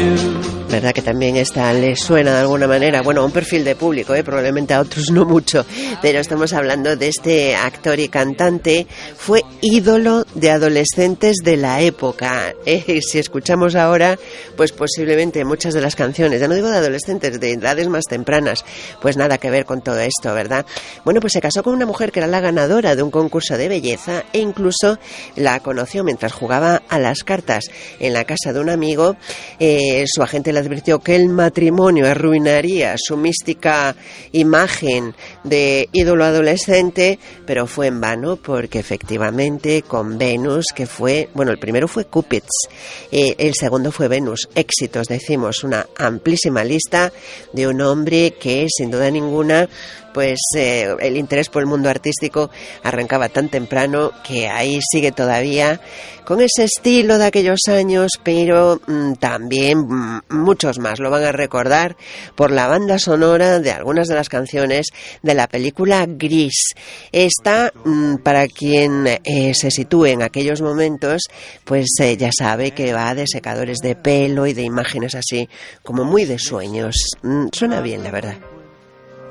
¿Verdad que también esta le suena de alguna manera? Bueno, a un perfil de público, probablemente a otros no mucho, pero estamos hablando de este actor y cantante. Fue ídolo de adolescentes de la época. Si escuchamos ahora, pues posiblemente muchas de las canciones, ya no digo de adolescentes, de edades más tempranas, pues nada que ver con todo esto, ¿verdad? Bueno, pues se casó con una mujer que era la ganadora de un concurso de belleza e incluso la conoció mientras jugaba a las cartas en la casa de un amigo. Su agente le advirtió que el matrimonio arruinaría su mística imagen de ídolo adolescente, pero fue en vano porque efectivamente con Venus, que fue, bueno, el primero fue Cupid's, el segundo fue Venus, éxitos, decimos, una amplísima lista de un hombre que sin duda ninguna pues el interés por el mundo artístico arrancaba tan temprano que ahí sigue todavía con ese estilo de aquellos años, pero también muchos más lo van a recordar por la banda sonora de algunas de las canciones de la película Gris. Esta, para quien se sitúe en aquellos momentos, pues ya sabe que va de secadores de pelo y de imágenes así como muy de sueños. Suena bien, la verdad.